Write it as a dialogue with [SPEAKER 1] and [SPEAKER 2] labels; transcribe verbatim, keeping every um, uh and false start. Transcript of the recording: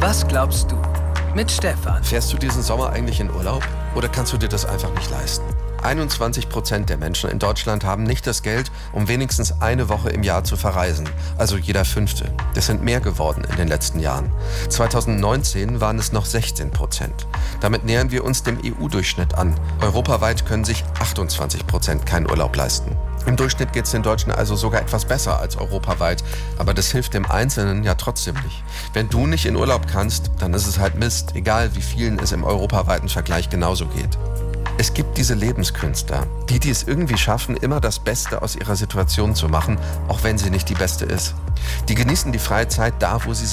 [SPEAKER 1] Was glaubst du? Mit Stefan.
[SPEAKER 2] Fährst du diesen Sommer eigentlich in Urlaub? Oder kannst du dir das einfach nicht leisten? einundzwanzig Prozent der Menschen in Deutschland haben nicht das Geld, um wenigstens eine Woche im Jahr zu verreisen. Also jeder Fünfte. Das sind mehr geworden in den letzten Jahren. zweitausendneunzehn waren es noch sechzehn Prozent. Damit nähern wir uns dem E U-Durchschnitt an. Europaweit können sich achtundzwanzig Prozent keinen Urlaub leisten. Im Durchschnitt geht es den Deutschen also sogar etwas besser als europaweit. Aber das hilft dem Einzelnen ja trotzdem nicht. Wenn du nicht in Urlaub kannst, dann ist es halt Mist, egal wie vielen es im europaweiten Vergleich genauso geht. Es gibt diese Lebenskünstler, die, die es irgendwie schaffen, immer das Beste aus ihrer Situation zu machen, auch wenn sie nicht die beste ist. Die genießen die freie Zeit da, wo sie